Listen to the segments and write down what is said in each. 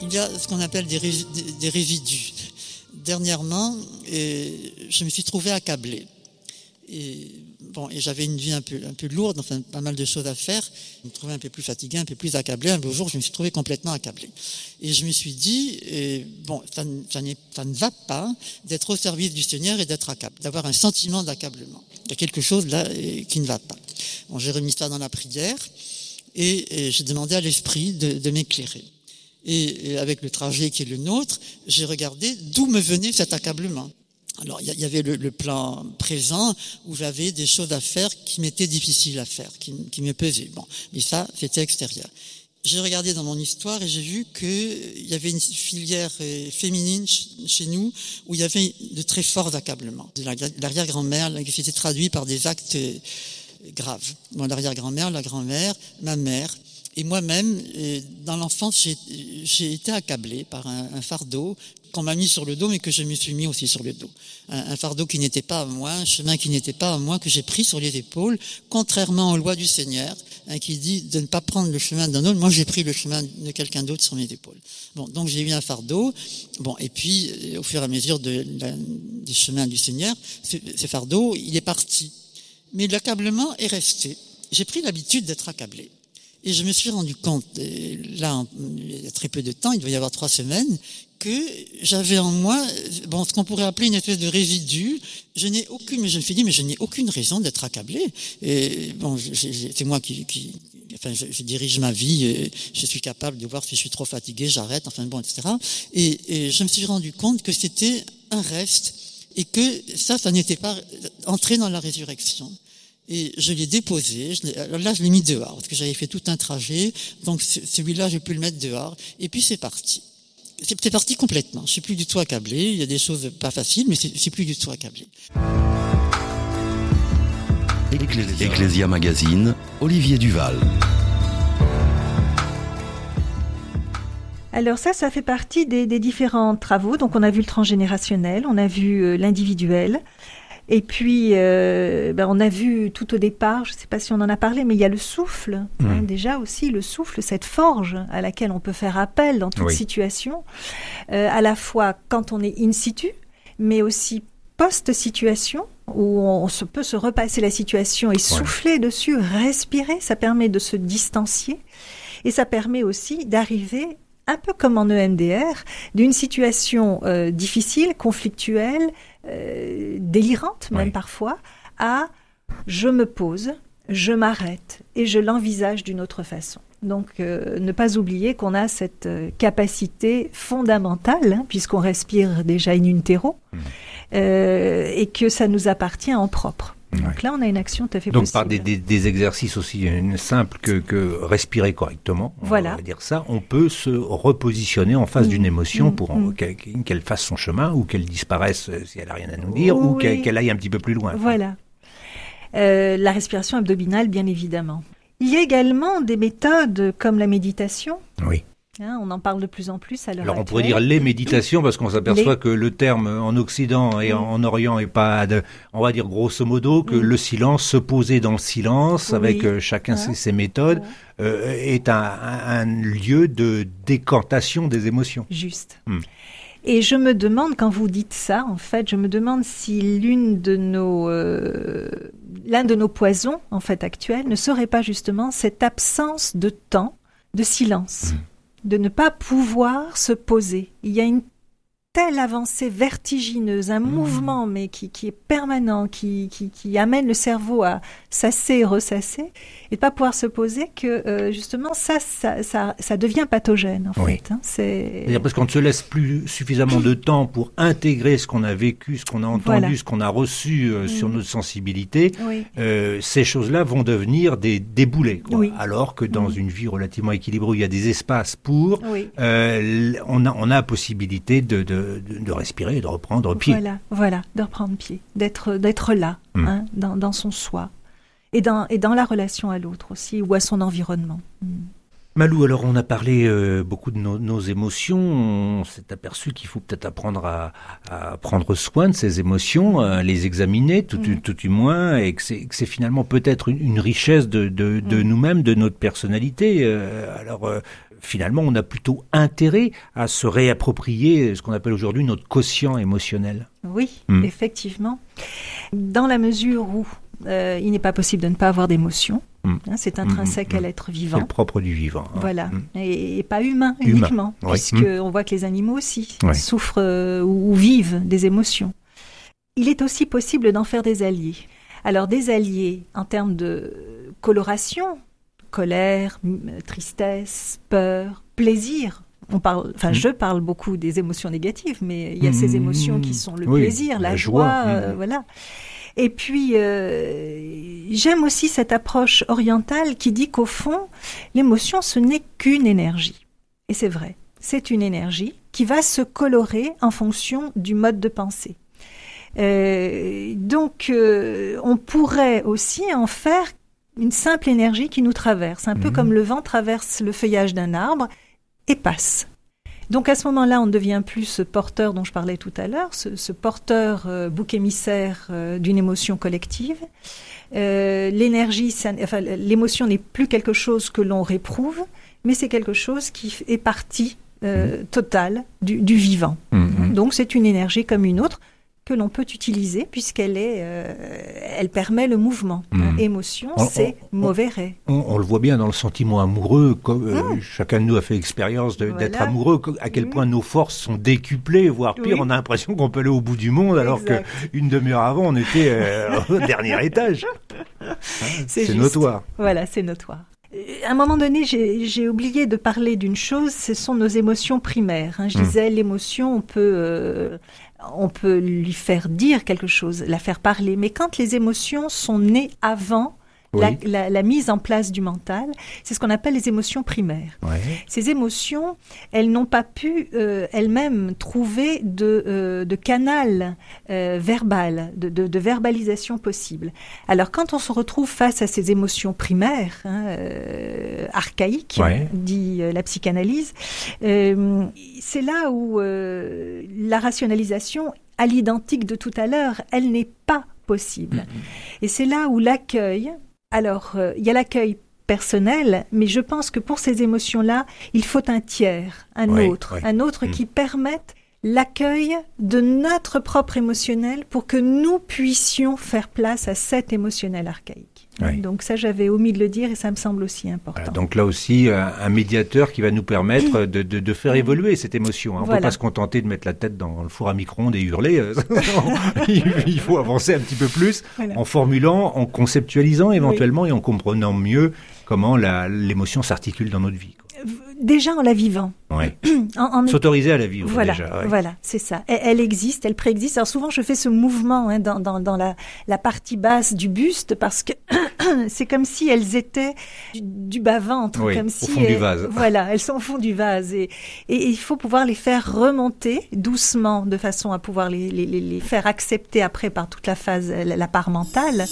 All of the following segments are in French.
il y a ce qu'on appelle des résidus. Dernièrement, je me suis trouvé accablé. Et j'avais une vie un peu lourde, enfin pas mal de choses à faire. Je me trouvais un peu plus fatigué, un peu plus accablé. Un beau jour, je me suis trouvé complètement accablé. Et je me suis dit, ça ne va pas d'être au service du Seigneur et d'être accablé, d'avoir un sentiment d'accablement. Il y a quelque chose là qui ne va pas. Bon, j'ai remis ça dans la prière et j'ai demandé à l'Esprit de m'éclairer. Et avec le trajet qui est le nôtre, j'ai regardé d'où me venait cet accablement. Alors, il y avait le plan présent où j'avais des choses à faire qui m'étaient difficiles à faire, qui me pesaient. Bon, mais ça, c'était extérieur. J'ai regardé dans mon histoire et j'ai vu qu'il y avait une filière féminine chez nous où il y avait de très forts accablements. L'arrière-grand-mère, qui s'était traduit par des actes graves. Bon, l'arrière-grand-mère, la grand-mère, ma mère. Et moi-même, dans l'enfance, j'ai été accablé par un fardeau qu'on m'a mis sur le dos, mais que je me suis mis aussi sur le dos. Un fardeau qui n'était pas à moi, un chemin qui n'était pas à moi, que j'ai pris sur les épaules, contrairement aux lois du Seigneur, qui dit de ne pas prendre le chemin d'un autre. Moi, j'ai pris le chemin de quelqu'un d'autre sur mes épaules. Bon, donc j'ai eu un fardeau. Bon, et puis, au fur et à mesure des chemins du Seigneur, ce fardeau, il est parti. Mais l'accablement est resté. J'ai pris l'habitude d'être accablé. Et je me suis rendu compte, là, il y a très peu de temps, il doit y avoir 3 semaines, que j'avais en moi, ce qu'on pourrait appeler une espèce de résidu. Je me suis dit, mais je n'ai aucune raison d'être accablé. Et c'est moi je dirige ma vie, je suis capable de voir si je suis trop fatigué, j'arrête, etc. Et je me suis rendu compte que c'était un reste et que ça n'était pas entré dans la résurrection. Et je l'ai déposé, je l'ai mis dehors, parce que j'avais fait tout un trajet, donc celui-là, j'ai pu le mettre dehors, et puis c'est parti. C'est parti complètement, je suis plus du tout accablé, il y a des choses pas faciles, mais c'est plus du tout accablé. Ecclesia Magazine, Olivier Duval. Alors ça fait partie des différents travaux, donc on a vu le transgénérationnel, on a vu l'individuel. Et puis, on a vu tout au départ, je ne sais pas si on en a parlé, mais il y a le souffle. Déjà aussi, le souffle, cette forge à laquelle on peut faire appel dans toute situation, à la fois quand on est in situ, mais aussi post-situation, où on peut se repasser la situation et souffler dessus, respirer. Ça permet de se distancier et ça permet aussi d'arriver, un peu comme en EMDR, d'une situation difficile, conflictuelle, délirante même parfois, à je me pose, je m'arrête et je l'envisage d'une autre façon. Donc ne pas oublier qu'on a cette capacité fondamentale, puisqu'on respire déjà in utero, et que ça nous appartient en propre. Donc là, on a une action tout à fait possible. Donc par des exercices aussi simples que respirer correctement, on va dire ça, on peut se repositionner en face d'une émotion pour qu'elle fasse son chemin ou qu'elle disparaisse si elle n'a rien à nous dire ou qu'elle aille un petit peu plus loin. Voilà. La respiration abdominale, bien évidemment. Il y a également des méthodes comme la méditation. Oui. On en parle de plus en plus à l'heure Alors on actuelle. pourrait dire les méditations parce qu'on s'aperçoit que le terme en Occident et en Orient est pas, on va dire grosso modo que le silence, se poser dans le silence avec chacun ses méthodes, est un lieu de décantation des émotions. Juste. Et je me demande, quand vous dites ça, en fait, je me demande si l'un de nos poisons, en fait, actuels, ne serait pas justement cette absence de temps, de silence. De ne pas pouvoir se poser. Il y a une telle avancée vertigineuse, un mouvement mais qui est permanent, qui amène le cerveau à sasser et ressasser, et de pas pouvoir se poser que justement ça devient pathogène en fait. C'est-à-dire parce qu'on ne se laisse plus suffisamment de temps pour intégrer ce qu'on a vécu, ce qu'on a entendu, ce qu'on a reçu sur notre sensibilité. Ces choses-là vont devenir des boulets, alors que dans une vie relativement équilibrée où il y a des espaces pour, on a la possibilité de respirer et de reprendre pied. Voilà, de reprendre pied, d'être là, dans son soi, et dans la relation à l'autre aussi, ou à son environnement. Malou, alors on a parlé beaucoup de nos émotions, on s'est aperçu qu'il faut peut-être apprendre à prendre soin de ces émotions, à les examiner tout du moins, et que c'est finalement peut-être une richesse de nous-mêmes, de notre personnalité. Finalement, on a plutôt intérêt à se réapproprier ce qu'on appelle aujourd'hui notre quotient émotionnel. Oui, effectivement. Dans la mesure où il n'est pas possible de ne pas avoir d'émotions, c'est intrinsèque à l'être vivant. C'est le propre du vivant. Voilà, et pas humain uniquement, puisqu'on voit que les animaux aussi souffrent ou vivent des émotions. Il est aussi possible d'en faire des alliés. Alors des alliés en termes de coloration, colère, tristesse, peur, plaisir. Je parle beaucoup des émotions négatives, mais il y a ces émotions qui sont le plaisir, la joie, voilà. Et puis, j'aime aussi cette approche orientale qui dit qu'au fond, l'émotion, ce n'est qu'une énergie. Et c'est vrai, c'est une énergie qui va se colorer en fonction du mode de pensée. Donc, on pourrait aussi en faire une simple énergie qui nous traverse, un peu comme le vent traverse le feuillage d'un arbre et passe. Donc à ce moment-là, on ne devient plus ce porteur dont je parlais tout à l'heure, ce porteur bouc émissaire d'une émotion collective. L'émotion n'est plus quelque chose que l'on réprouve, mais c'est quelque chose qui est partie totale du vivant. Donc c'est une énergie comme une autre que l'on peut utiliser puisqu'elle elle permet le mouvement. Émotion, c'est mauvais ray. On le voit bien dans le sentiment amoureux, comme chacun de nous a fait l'expérience d'être amoureux, à quel point nos forces sont décuplées, voire pire, on a l'impression qu'on peut aller au bout du monde alors qu'une demi-heure avant on était au dernier étage. C'est notoire. Voilà, c'est notoire. À un moment donné, j'ai oublié de parler d'une chose, ce sont nos émotions primaires. Je disais, l'émotion, on peut lui faire dire quelque chose, la faire parler. Mais quand les émotions sont nées avant la mise en place du mental, c'est ce qu'on appelle les émotions primaires. Ces émotions, elles n'ont pas pu elles-mêmes trouver de canal verbal, de verbalisation possible. Alors quand on se retrouve face à ces émotions primaires, archaïques, dit la psychanalyse, c'est là où la rationalisation, à l'identique de tout à l'heure, elle n'est pas possible. Et c'est là où l'accueil... Alors, il y a l'accueil personnel, mais je pense que pour ces émotions-là, il faut un tiers, un autre qui permette l'accueil de notre propre émotionnel pour que nous puissions faire place à cet émotionnel archaïque. Donc ça, j'avais omis de le dire et ça me semble aussi important. Donc là aussi, un médiateur qui va nous permettre de faire évoluer cette émotion. On ne peut pas se contenter de mettre la tête dans le four à micro-ondes et hurler. Il faut avancer un petit peu plus en formulant, en conceptualisant éventuellement et en comprenant mieux comment l'émotion s'articule dans notre vie. Déjà en la vivant. S'autoriser à la vivre déjà. Voilà, c'est ça. Elle existe, elle préexiste. Alors souvent, je fais ce mouvement dans la partie basse du buste parce que c'est comme si elles étaient du bas-ventre. Comme si au fond du vase. Voilà, elles sont au fond du vase. Et il faut pouvoir les faire remonter doucement de façon à pouvoir les faire accepter après par toute la phase, la part mentale.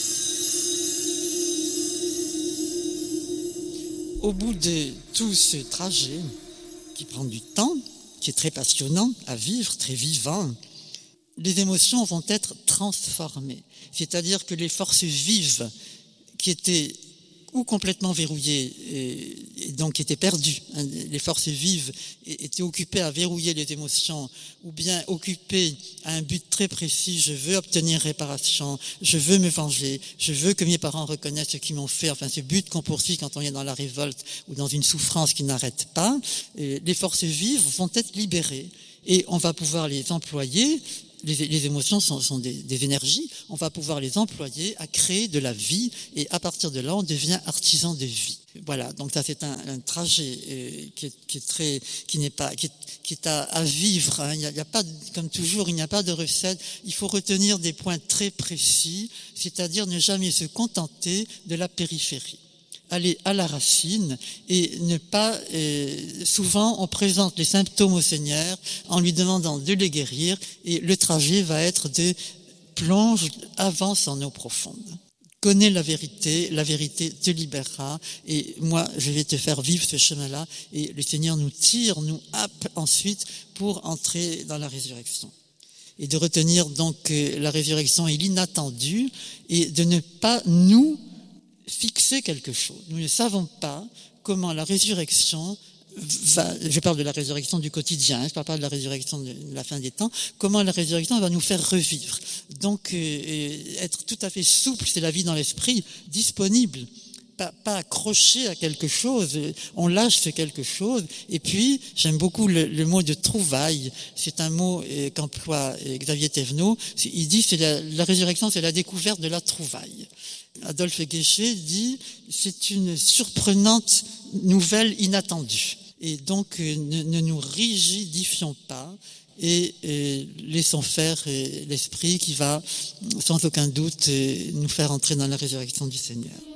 Au bout de tout ce trajet, qui prend du temps, qui est très passionnant à vivre, très vivant, les émotions vont être transformées. C'est-à-dire que les forces vives qui étaient ou complètement verrouillées et donc étaient perdues, les forces vives étaient occupées à verrouiller les émotions ou bien occupées à un but très précis, je veux obtenir réparation, je veux me venger, je veux que mes parents reconnaissent ce qu'ils m'ont fait, enfin ce but qu'on poursuit quand on est dans la révolte ou dans une souffrance qui n'arrête pas, les forces vives vont être libérées et on va pouvoir les employer. Les émotions sont des énergies, on va pouvoir les employer à créer de la vie et à partir de là, on devient artisan de vie. Voilà, donc ça c'est un trajet qui est à vivre. Il y a pas, comme toujours, il n'y a pas de recette. Il faut retenir des points très précis, c'est-à-dire ne jamais se contenter de la périphérie. Aller à la racine et ne pas... souvent, on présente les symptômes au Seigneur en lui demandant de les guérir et le trajet va être de plonge, avance en eau profonde. connais la vérité te libérera, et moi je vais te faire vivre ce chemin-là, et le Seigneur nous tire, nous happe ensuite pour entrer dans la résurrection. Et de retenir donc que la résurrection est l'inattendu, et de ne pas nous fixer quelque chose. Nous ne savons pas comment la résurrection je parle de la résurrection du quotidien, je ne parle pas de la résurrection de la fin des temps, comment la résurrection va nous faire revivre. Donc, être tout à fait souple, c'est la vie dans l'esprit, disponible, pas accroché à quelque chose, on lâche ce quelque chose. Et puis, j'aime beaucoup le mot de trouvaille, c'est un mot qu'emploie Xavier Thévenot, il dit que la résurrection, c'est la découverte de la trouvaille. Adolphe Guéchet dit c'est une surprenante nouvelle inattendue. Et donc, ne nous rigidifions pas et laissons faire l'Esprit qui va, sans aucun doute, nous faire entrer dans la résurrection du Seigneur.